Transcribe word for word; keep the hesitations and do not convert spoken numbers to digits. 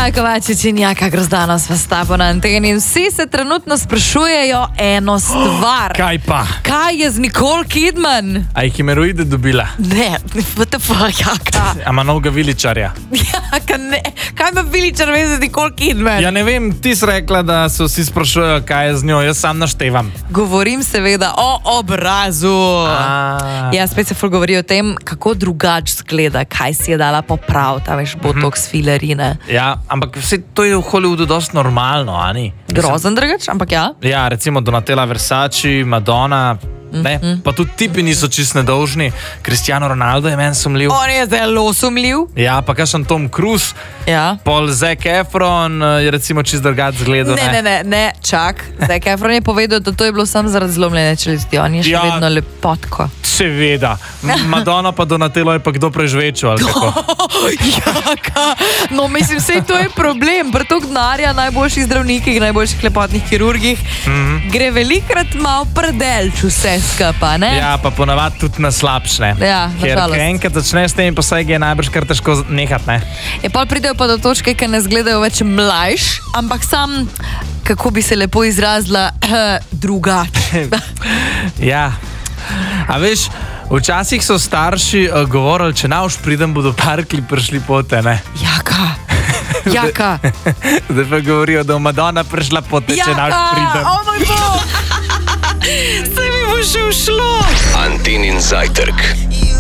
Miha Kovačič in Jaka Grozdana sva s tabo na anteni in vsi se trenutno sprašujejo eno stvar. Kaj pa? Kaj je z Nicole Kidman? A je hemeroide dobila? Ne, what the fuck, Jaka? A ima novega viličarja? Jaka, ne. Kaj ima viličar veze z Nicole Kidman? Ja ne vem, ti si rekla, da se vsi sprašujejo, kaj je z njo, jaz sam naštevam. Govorim seveda o obrazu. A. Ja, spet se ful govori o tem, kako drugač zgleda, kaj si je dala popraviti, a veš, botox, filerine. Ja, ampak vse to je v Hollywoodu dosti normalno, a ni? Grozen drugač, ampak ja. Ja, recimo Donatella Versace, Madonna, ne, mm -hmm. pa tudi tipi niso čist nedolžni. Cristiano Ronaldo je meni sumljiv. On je zelo sumljiv. Ja, pa kakšen Tom Cruise, Ja. pol Zac Efron je recimo čist drugač zgledal. Ne, ne, ne, ne, čak. Zac Efron je povedal, da to je bilo samo zaradi zlomljene čelisti. On je še Ja. vedno lepotko. Seveda. Madonna pa Donatello je pa kdo prežvečil, ali kako? Jaka, no mislim, sej to je problem. Pri toliko denarja, najboljših zdravnikih, najboljših lepotnih kirurgih, mm -hmm. gre velikrat malo predelč vse skapa, ne? Ja, pa ponavadi tudi na slabšne. Ja, Ker nažalost. ko enkrat začneš s tem, pa saj je najbrž kar težko nehat, ne? Je pa pridejo pa do točke, ki ne zgledajo več mlajš, ampak sam, kako bi se lepo izrazila, drugače. Ja. A veš, včasih so starši uh, govorili, če nauš pridem, bodo parkli prišli pote, ne? Jaka, Jaka. Zdaj pa govorijo, da bo Madonna prišla pote, če nauš pridem. Oh moj bog! Saj mi bo še ušlo. Antenin zajtrk.